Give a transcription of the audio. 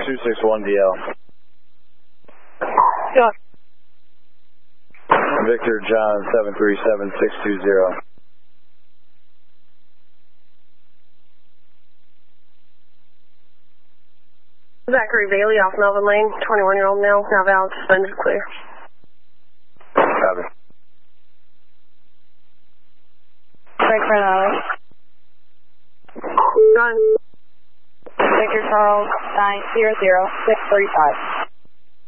261 DL. Yeah. Victor John 737620. Zachary Bailey off Melvin Lane, 21-year-old male, now valid, suspended, clear. Copy. Craig Fernali. Gun. Victor Charles 900635.